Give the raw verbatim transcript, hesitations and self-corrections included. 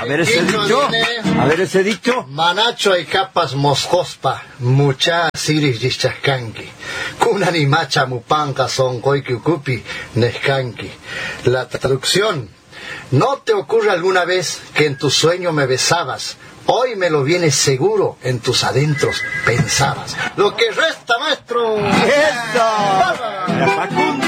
A ver ese dicho. A ver ese dicho. Manacho y capas moscospa, mucha siris dichascanqui. Kunani macha mupanca son koikukupi nescanqui. La traducción. ¿No te ocurre alguna vez que en tu sueño me besabas? Hoy me lo vienes seguro, en tus adentros pensabas. Lo que resta, maestro. ¡Eso!